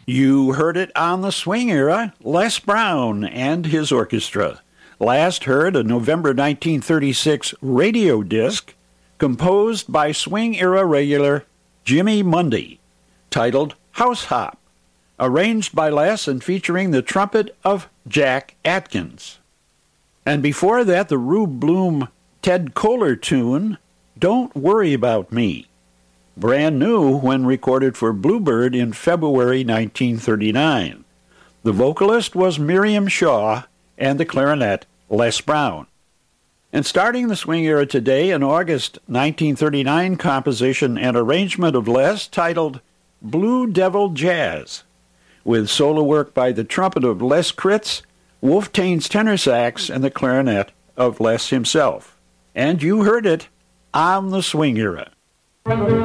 You heard it on the swing era, Les Brown and his orchestra. Last heard a November 1936 radio disc composed by swing era regular Jimmy Mundy, titled House Hop, arranged by Les and featuring the trumpet of Jack Atkins. And before that, the Rube Bloom Ted Koehler tune, Don't Worry About Me, brand new when recorded for Bluebird in February 1939. The vocalist was Miriam Shaw and the clarinet Les Brown. And starting the swing era today, an August 1939 composition and arrangement of Les titled Blue Devil Jazz, with solo work by the trumpet of Les Kritz, Wolf Tane's tenor sax, and the clarinet of Les himself. And you heard it on the swing era.